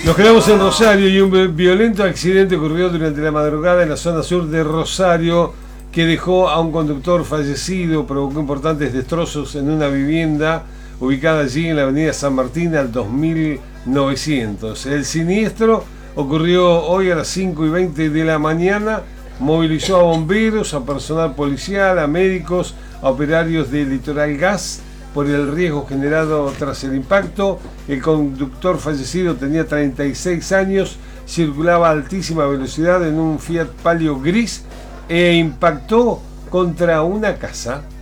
Nos quedamos en Rosario y un violento accidente ocurrió durante la madrugada en la zona sur de Rosario que dejó a un conductor fallecido, provocó importantes destrozos en una vivienda ubicada allí en la avenida San Martín al 2900. El siniestro ocurrió hoy a las 5:20 de la mañana, movilizó a bomberos, a personal policial, a médicos, a operarios de Litoral Gas por el riesgo generado tras el impacto. El conductor fallecido tenía 36 años, circulaba a altísima velocidad en un Fiat Palio gris e impactó contra una casa.